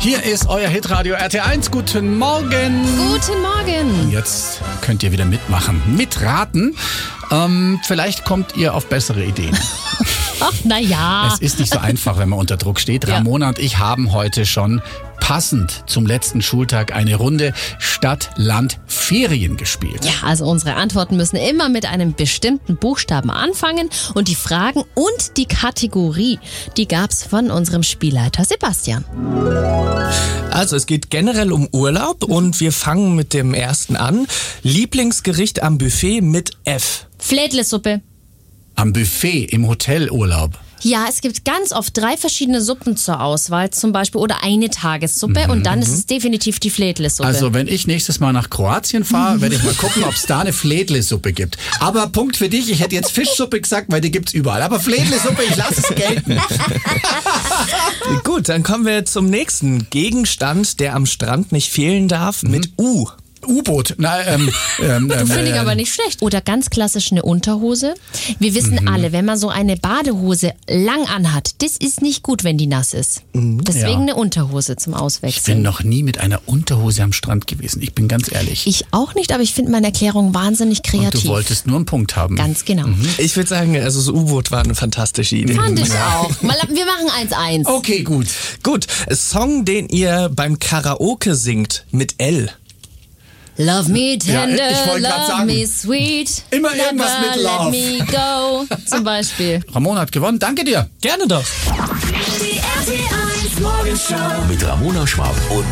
Hier ist euer Hitradio RT1. Guten Morgen. Guten Morgen. Jetzt könnt ihr wieder mitmachen, mitraten. Vielleicht kommt ihr auf bessere Ideen. Ach, naja. Es ist nicht so einfach, wenn man unter Druck steht. Ramona und ich haben heute schon passend zum letzten Schultag eine Runde Stadt-Land-Ferien gespielt. Ja, also unsere Antworten müssen immer mit einem bestimmten Buchstaben anfangen und die Fragen und die Kategorie, die gab's von unserem Spielleiter Sebastian. Also es geht generell um Urlaub und wir fangen mit dem ersten an. Lieblingsgericht am Buffet mit F. Flädlesuppe. Am Buffet im Hotelurlaub. Ja, es gibt ganz oft 3 verschiedene Suppen zur Auswahl, zum Beispiel, oder eine Tagessuppe und dann ist es definitiv die Flädlesuppe. Also wenn ich nächstes Mal nach Kroatien fahre, werde ich mal gucken, ob es da eine Flädlesuppe gibt. Aber Punkt für dich, ich hätte jetzt Fischsuppe gesagt, weil die gibt's überall. Aber Flädlesuppe, ich lasse es gelten. Gut, dann kommen wir zum nächsten Gegenstand, der am Strand nicht fehlen darf, mit U. U-Boot. Finde ich aber nicht schlecht. Oder ganz klassisch eine Unterhose. Wir wissen alle, wenn man so eine Badehose lang anhat, das ist nicht gut, wenn die nass ist. Deswegen eine Unterhose zum Ich Auswechseln. bin noch nie mit einer Unterhose am Strand gewesen. Ich bin ganz ehrlich. Ich auch nicht, aber ich finde meine Erklärung wahnsinnig Und kreativ. du wolltest nur einen Punkt haben. Ganz genau. Ich würde sagen, also das U-Boot war eine fantastische Idee. Fand ich auch. Wir machen 1-1. Okay, gut. Gut, Song, den ihr beim Karaoke singt, mit L. Love me tender, ich wollte grad love sagen, me sweet. immer irgendwas never mit Love. Let me go, zum Beispiel. Ramona hat gewonnen. Danke dir. Gerne doch. Die RT1 Morgenshow. Mit Ramona Schwab und